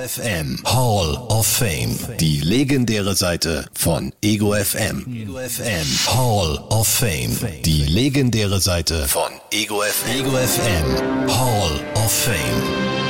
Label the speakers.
Speaker 1: FM Hall of Fame. Die legendäre Seite von Ego FM. Ego FM Hall of Fame. Die legendäre Seite von Ego FM. Ego FM Hall of Fame.